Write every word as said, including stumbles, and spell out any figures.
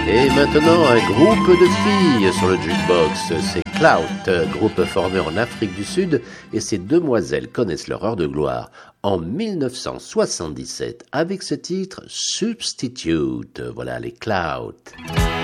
Et maintenant, un groupe de filles sur le jukebox. C'est Clout, groupe formé en Afrique du Sud, et ces demoiselles connaissent leur heure de gloire en dix-neuf cent soixante-dix-sept avec ce titre Substitute. Voilà les Clout.